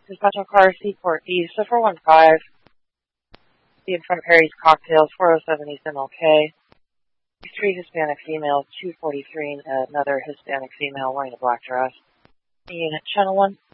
Dispatch car Seaport East, 415. The in front Harry's Cocktails, 407 East MLK. 3 Hispanic females, 243, and another Hispanic female wearing a black dress. Unit Channel 1.